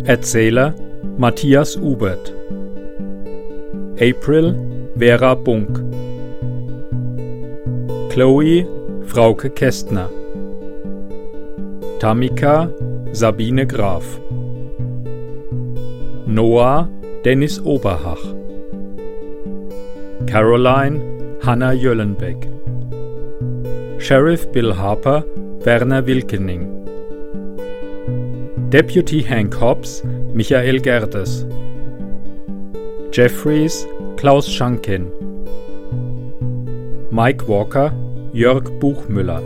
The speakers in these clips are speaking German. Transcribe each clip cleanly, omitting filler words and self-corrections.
Erzähler Matthias Ubert. April Vera Bunk. Chloe Frauke Kästner. Tamika Sabine Graf. Noah Dennis Oberhach. Caroline Hanna Jöllenbeck. Sheriff Bill Harper Werner Wilkening. Deputy Hank Hobbs Michael Gerdes. Jeffries Klaus Schankin. Mike Walker Jörg Buchmüller.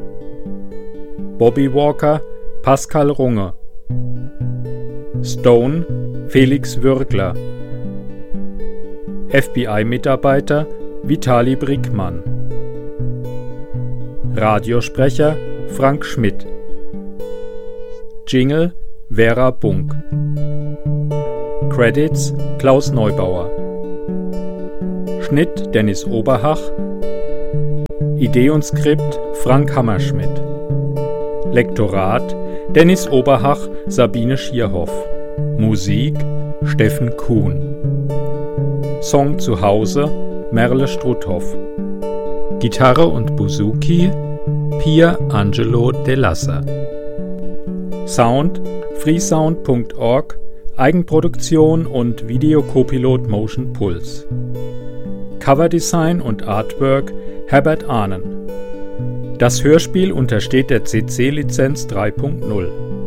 Bobby Walker Pascal Runge. Stone Felix Würgler. FBI-Mitarbeiter Vitali Brickmann. Radiosprecher Frank Schmidt. Jingle Vera Bunk. Credits Klaus Neubauer. Schnitt Dennis Oberhach. Idee und Skript Frank Hammerschmidt. Lektorat Dennis Oberhach, Sabine Schierhoff. Musik Steffen Kuhn. Song zu Hause Merle Struthoff. Gitarre und Bouzouki Pier Angelo De Lassa. Sound freesound.org, Eigenproduktion und Videocopilot Motion Pulse. Coverdesign und Artwork Herbert Ahnen. Das Hörspiel untersteht der CC-Lizenz 3.0.